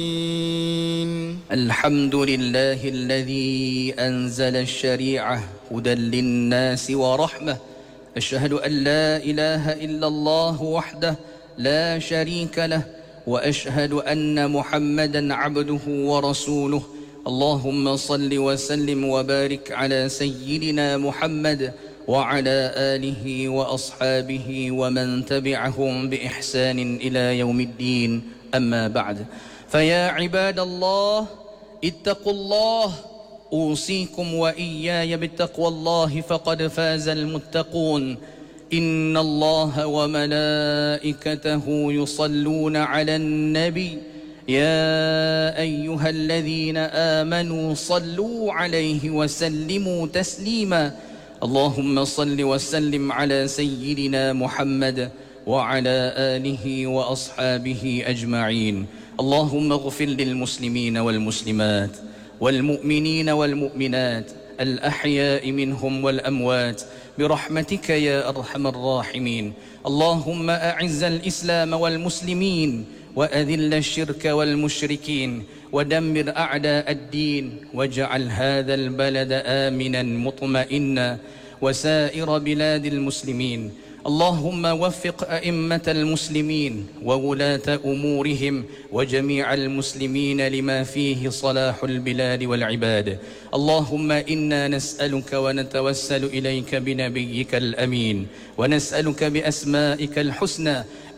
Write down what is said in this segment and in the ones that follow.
الحمد لله الذي أنزل الشريعة هدى للناس ورحمة. أشهد أن لا إله إلا الله وحده لا شريك له، وأشهد أن محمدا عبده ورسوله. اللهم صل وسلم وبارك على سيدنا محمد وعلى آله وأصحابه ومن تبعهم بإحسان إلى يوم الدين. أما بعد، فيا عباد الله اتقوا الله، أوصيكم وإياي بتقوى الله فقد فاز المتقون. إن الله وملائكته يصلون على النبي يا أيها الذين آمنوا صلوا عليه وسلموا تسليما. اللهم صل وسلم على سيدنا محمد وعلى آله وأصحابه أجمعين. اللهم اغفر للمسلمين والمسلمات والمؤمنين والمؤمنات الأحياء منهم والأموات برحمتك يا أرحم الراحمين. اللهم أعز الإسلام والمسلمين وأذل الشرك والمشركين ودمر أعداء الدين، واجعل هذا البلد آمنا مطمئنا وسائر بلاد المسلمين. اللهم وفق أئمة المسلمين وولاة أمورهم وجميع المسلمين لما فيه صلاح البلاد والعباد. اللهم إنا نسألك ونتوسل إليك بنبيك الأمين، ونسألك بأسمائك الحسنى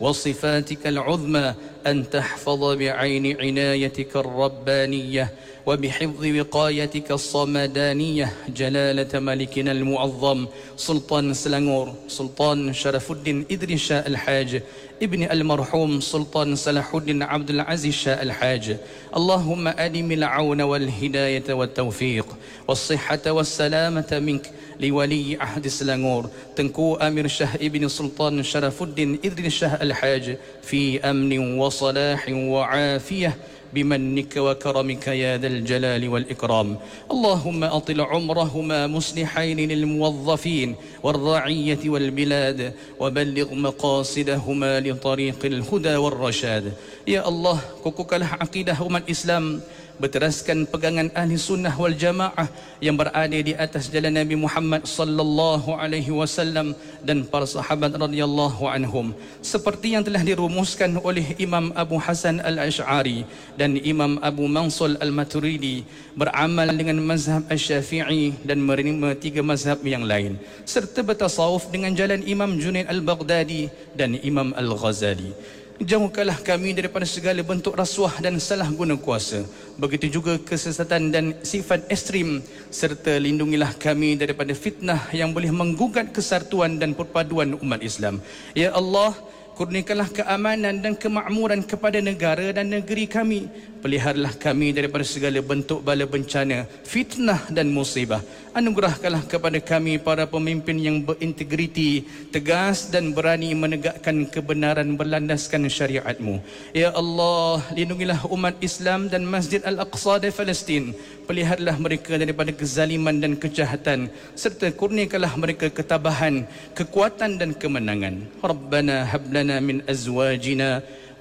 وصفاتك العظمى أن تحفظ بعين عنايتك الربانية وبحفظ وقايتك الصمدانية جلالة ملكنا المعظم سلطان سلانغور سلطان شرف الدين إدريس شاه الحاج ابن المرحوم سلطان صلاح الدين عبد العزيز شاه الحاج. اللهم أدم العون والهداية والتوفيق والصحة والسلامة منك لولي عهد سلانغور تنكو أمير شاه ابن سلطان شرف الدين إدريس شاه الحاج في أمن وصلاح وعافية بمنك وكرمك يا ذا الجلال والإكرام. اللهم أطل عمرهما مصلحين للموظفين والرعية والبلاد، وبلغ مقاصدهما لطريق الهدى والرشاد. يا الله kukuhkanlah akidah umat Islam berteraskan pegangan ahli sunnah wal jamaah yang berada di atas jalan Nabi Muhammad sallallahu alaihi wasallam dan para sahabat radhiyallahu anhum, seperti yang telah dirumuskan oleh Imam Abu Hasan al-Ash'ari dan Imam Abu Mansur al-Maturidi, beramal dengan mazhab Asy-Syafi'i dan menerima 3 mazhab yang lain, serta bertasawuf dengan jalan Imam Junaid al-Baghdadi dan Imam al-Ghazali. Jauhkanlah kami daripada segala bentuk rasuah dan salah guna kuasa, begitu juga kesesatan dan sifat ekstrim, serta lindungilah kami daripada fitnah yang boleh menggugat kesatuan dan perpaduan umat Islam. Ya Allah, kurniakanlah keamanan dan kemakmuran kepada negara dan negeri kami. Peliharalah kami daripada segala bentuk bala bencana, fitnah dan musibah. Anugerahkanlah kepada kami para pemimpin yang berintegriti, tegas dan berani menegakkan kebenaran berlandaskan syariat-Mu. Ya Allah, lindungilah umat Islam dan Masjid Al-Aqsa di Palestin. Peliharalah mereka daripada kezaliman dan kejahatan, serta kurniakanlah mereka ketabahan, kekuatan dan kemenangan. Rabbana hab lana min azwajina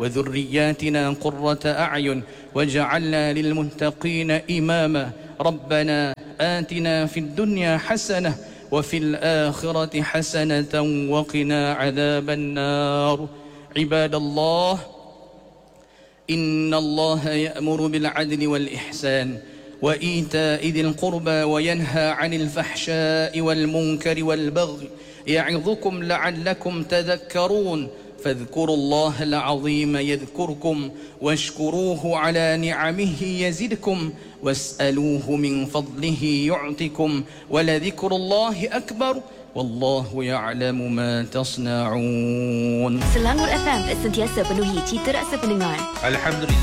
وذرياتنا قرة أعين وجعلنا للمتقين إماما ربنا آتنا في الدنيا حسنة وفي الآخرة حسنة وقنا عذاب النار. عباد الله، إن الله يأمر بالعدل والإحسان وإيتاء ذي القربى وينهى عن الفحشاء والمنكر والبغي يعظكم لعلكم تذكرون. فاذكروا الله العظيم يذكركم واشكروه على نعمه يزدكم واسألوه من فضله يعطكم ولذكر الله أكبر والله يعلم ما تصنعون. Selangor FM sentiasa penuhi cita rasa pendengar. Alhamdulillah.